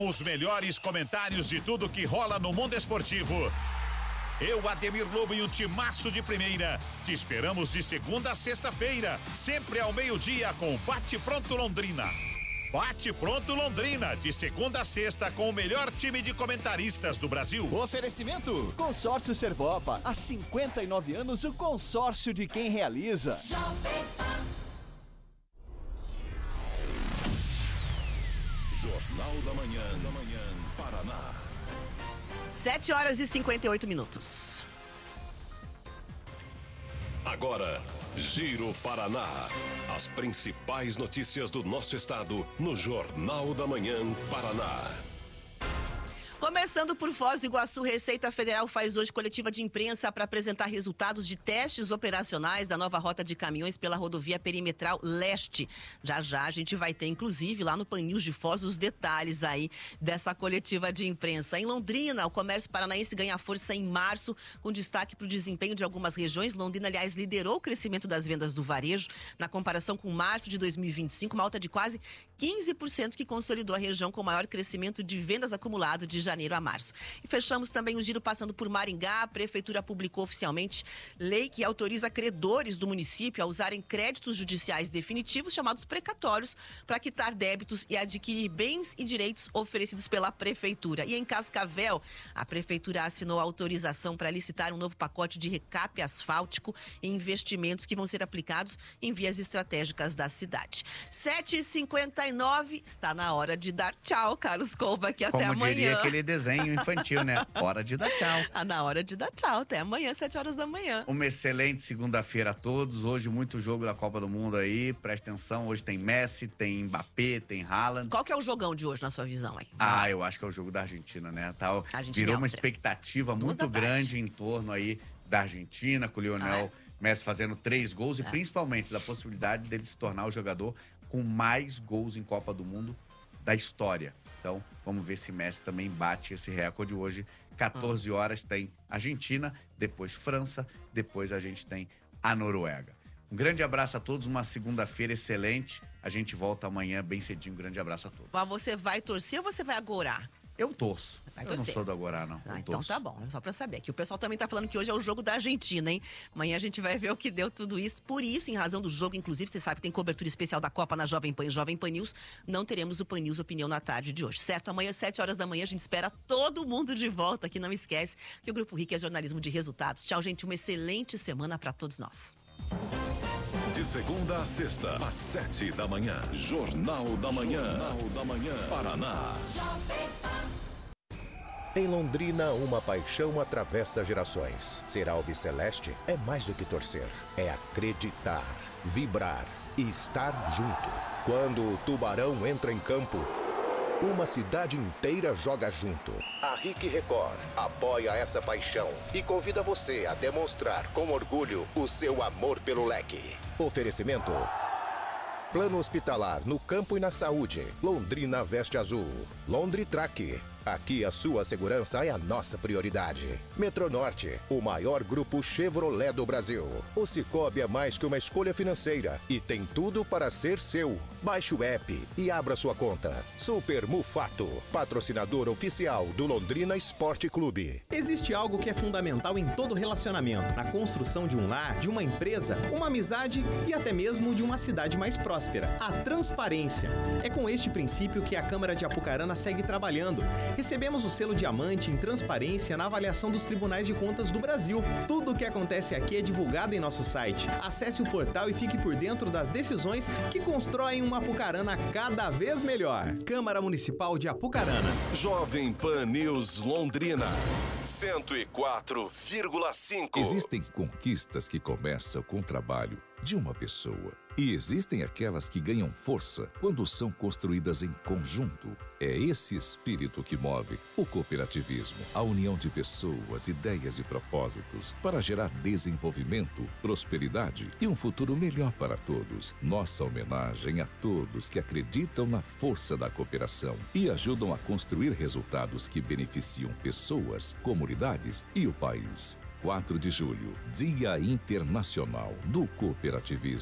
Os melhores comentários de tudo que rola no mundo esportivo. Eu, Ademir Lobo e um timaço de primeira. Te esperamos de segunda a sexta-feira, sempre ao meio-dia com Bate Pronto Londrina. Bate Pronto Londrina, de segunda a sexta com o melhor time de comentaristas do Brasil. Oferecimento: Consórcio Servopa, há 59 anos o consórcio de quem realiza. Jornal da Manhã, Paraná. 7h58. Agora, Giro Paraná. As principais notícias do nosso estado no Jornal da Manhã, Paraná. Começando por Foz do Iguaçu, Receita Federal faz hoje coletiva de imprensa para apresentar resultados de testes operacionais da nova rota de caminhões pela rodovia perimetral leste. Já já a gente vai ter, inclusive, lá no Pan News de Foz, os detalhes aí dessa coletiva de imprensa. Em Londrina, o comércio paranaense ganha força em março, com destaque para o desempenho de algumas regiões. Londrina, aliás, liderou o crescimento das vendas do varejo na comparação com março de 2025, uma alta de quase 15%, que consolidou a região com o maior crescimento de vendas acumulado de janeiro a março. E fechamos também o giro passando por Maringá. A prefeitura publicou oficialmente lei que autoriza credores do município a usarem créditos judiciais definitivos, chamados precatórios, para quitar débitos e adquirir bens e direitos oferecidos pela prefeitura. E em Cascavel, a prefeitura assinou a autorização para licitar um novo pacote de recape asfáltico e investimentos que vão ser aplicados em vias estratégicas da cidade. 7h59, está na hora de dar tchau, Carlos Couba, que até Como amanhã. diria aquele desenho infantil, né? Hora de dar tchau. Na hora de dar tchau. Até amanhã, 7h. Uma excelente segunda-feira a todos. Hoje muito jogo da Copa do Mundo aí. Presta atenção, hoje tem Messi, tem Mbappé, tem Haaland. Qual que é o jogão de hoje, na sua visão aí? Eu acho que é o jogo da Argentina, né? Argentina Virou uma Áustria. expectativa muito grande em torno aí da Argentina, com o Lionel Messi fazendo 3 gols e principalmente da possibilidade dele se tornar o jogador com mais gols em Copa do Mundo da história. Então, vamos ver se Messi também bate esse recorde hoje. 14 horas tem Argentina, depois França, depois a gente tem a Noruega. Um grande abraço a todos, uma segunda-feira excelente. A gente volta amanhã bem cedinho. Um grande abraço a todos. Mas você vai torcer ou você vai agorar? Eu torço. Vai Eu torcer. não sou do agora, não. Eu Então torço. tá bom, só pra saber. Que o pessoal também tá falando que hoje é o jogo da Argentina, hein? Amanhã a gente vai ver o que deu tudo isso. Por isso, em razão do jogo, inclusive, você sabe que tem cobertura especial da Copa na Jovem Pan e Jovem Pan News. Não teremos o Pan News Opinião na tarde de hoje, certo? Amanhã, 7h, a gente espera todo mundo de volta aqui. Não esquece que o Grupo RIC é jornalismo de resultados. Tchau, gente. Uma excelente semana pra todos nós. De segunda a sexta, às 7h. Jornal da Manhã. Paraná. Em Londrina, uma paixão atravessa gerações. Ser albiceleste é mais do que torcer. É acreditar, vibrar e estar junto. Quando o Tubarão entra em campo, uma cidade inteira joga junto. A RIC Record apoia essa paixão e convida você a demonstrar com orgulho o seu amor pelo leque. Oferecimento: Plano Hospitalar no Campo e na Saúde. Londrina Veste Azul. Londritrack. Aqui a sua segurança é a nossa prioridade. Metronorte, o maior grupo Chevrolet do Brasil. O Cicobi é mais que uma escolha financeira e tem tudo para ser seu. Baixe o app e abra sua conta. Super Mufato, patrocinador oficial do Londrina Esporte Clube. Existe algo que é fundamental em todo relacionamento, na construção de um lar, de uma empresa, uma amizade e até mesmo de uma cidade mais próspera: a transparência. É com este princípio que a Câmara de Apucarana segue trabalhando. Recebemos o selo Diamante em transparência na avaliação dos tribunais de contas do Brasil. Tudo o que acontece aqui é divulgado em nosso site. Acesse o portal e fique por dentro das decisões que constroem uma Apucarana cada vez melhor. Câmara Municipal de Apucarana. Jovem Pan News Londrina, 104,5. Existem conquistas que começam com o trabalho de uma pessoa. E existem aquelas que ganham força quando são construídas em conjunto. É esse espírito que move o cooperativismo, a união de pessoas, ideias e propósitos para gerar desenvolvimento, prosperidade e um futuro melhor para todos. Nossa homenagem a todos que acreditam na força da cooperação e ajudam a construir resultados que beneficiam pessoas, comunidades e o país. 4 de julho, Dia Internacional do Cooperativismo.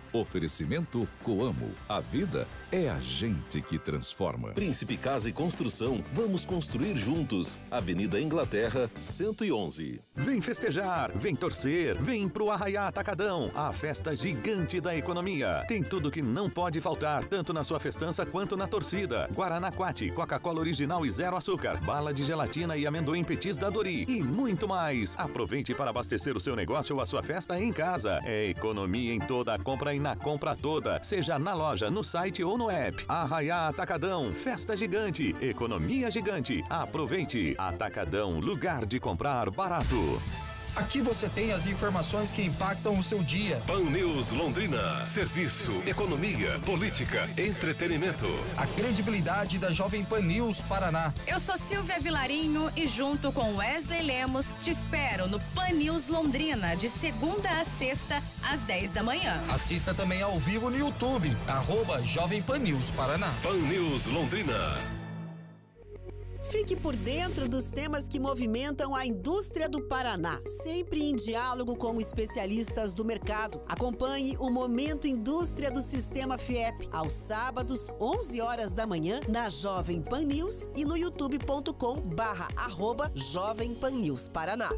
Oferecimento Coamo. A vida é a gente que transforma. Príncipe Casa e Construção. Vamos construir juntos. Avenida Inglaterra, 111. Vem festejar, vem torcer, vem pro Arraiá Atacadão, a festa gigante da economia. Tem tudo que não pode faltar, tanto na sua festança quanto na torcida. Guaraná Quati, Coca-Cola original e zero açúcar, bala de gelatina e amendoim petis da Dori e muito mais. Aproveite para abastecer o seu negócio ou a sua festa em casa. É economia em toda a compra e na compra toda, seja na loja, no site ou no app. Arraiá Atacadão, festa gigante, economia gigante. Aproveite. Atacadão, lugar de comprar barato. Aqui você tem as informações que impactam o seu dia. Pan News Londrina. Serviço, economia, política, entretenimento. A credibilidade da Jovem Pan News Paraná. Eu sou Silvia Vilarinho e junto com Wesley Lemos te espero no Pan News Londrina de segunda a sexta às 10 da manhã. Assista também ao vivo no YouTube, @Jovem Pan News Paraná. Pan News Londrina. Fique por dentro dos temas que movimentam a indústria do Paraná, sempre em diálogo com especialistas do mercado. Acompanhe o Momento Indústria do Sistema FIEP, aos sábados, 11 horas da manhã, na Jovem Pan News e no youtube.com/Jovem Pan News Paraná.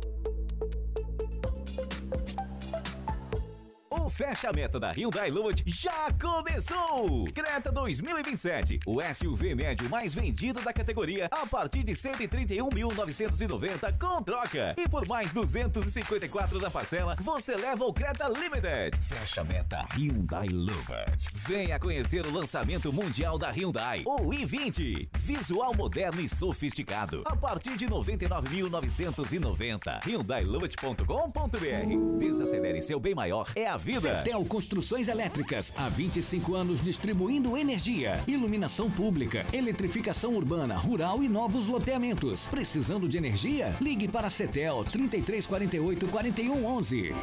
O fechamento da Hyundai Lumet já começou! Creta 2027, o SUV médio mais vendido da categoria, a partir de 131.990 com troca. E por mais 254 da parcela, você leva o Creta Limited. Fecha a meta Hyundai Lumet. Venha conhecer o lançamento mundial da Hyundai, o i20. Visual moderno e sofisticado, a partir de 99.990. HyundaiLumet.com.br. Desacelere seu bem maior, é a vida. Cetel Construções Elétricas, há 25 anos distribuindo energia, iluminação pública, eletrificação urbana, rural e novos loteamentos. Precisando de energia? Ligue para a Cetel 3348-4111.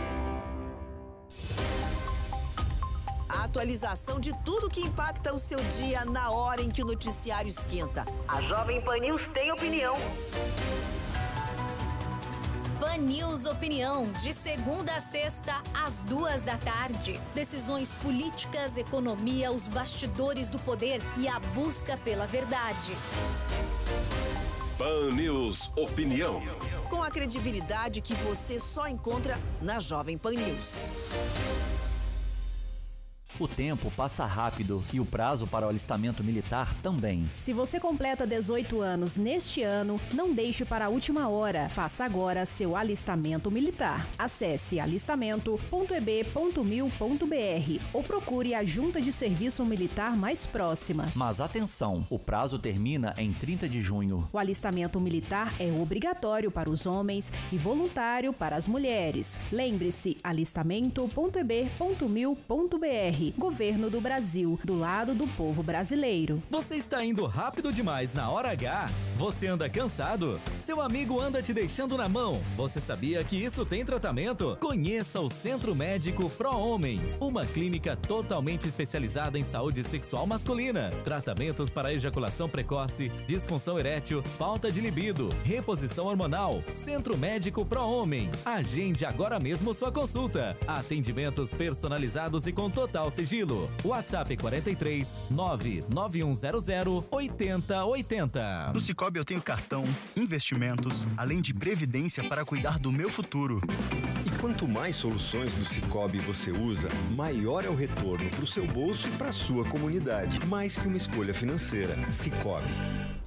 A atualização de tudo que impacta o seu dia na hora em que o noticiário esquenta. A Jovem Pan News tem opinião. Pan News Opinião, de segunda a sexta, às 2 da tarde. Decisões políticas, economia, os bastidores do poder e a busca pela verdade. Pan News Opinião. Com a credibilidade que você só encontra na Jovem Pan News. O tempo passa rápido e o prazo para o alistamento militar também. Se você completa 18 anos neste ano, não deixe para a última hora. Faça agora seu alistamento militar. Acesse alistamento.eb.mil.br ou procure a junta de serviço militar mais próxima. Mas atenção, o prazo termina em 30 de junho. O alistamento militar é obrigatório para os homens e voluntário para as mulheres. Lembre-se, alistamento.eb.mil.br. Governo do Brasil, do lado do povo brasileiro. Você está indo rápido demais na hora H? Você anda cansado? Seu amigo anda te deixando na mão? Você sabia que isso tem tratamento? Conheça o Centro Médico Pro Homem, uma clínica totalmente especializada em saúde sexual masculina. Tratamentos para ejaculação precoce, disfunção erétil, falta de libido, reposição hormonal. Centro Médico Pro Homem. Agende agora mesmo sua consulta. Atendimentos personalizados e com total sigilo. WhatsApp 43 99100 8080. No Cicobi eu tenho cartão, investimentos, além de previdência para cuidar do meu futuro. E quanto mais soluções do Cicobi você usa, maior é o retorno para o seu bolso e para a sua comunidade. Mais que uma escolha financeira. Cicobi.